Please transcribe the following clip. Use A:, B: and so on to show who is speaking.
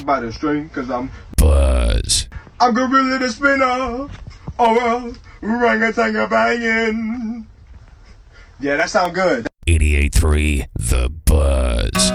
A: by the string, cause I'm
B: Buzz.
A: I'm gorilla the spinner. Oh well, orangutan banging. Yeah, that sound good.
B: 88.3 The Buzz.